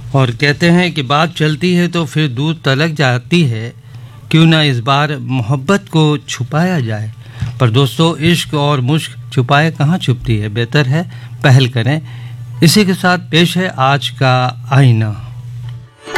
और कहते हैं कि बात चलती है तो फिर दूर तलक जाती है, क्यों ना इस बार मोहब्बत को छुपाया जाए। पर दोस्तों, इश्क और मुश्क छुपाए कहाँ छुपती है, बेहतर है पहल करें। इसी के साथ पेश है आज का आईना।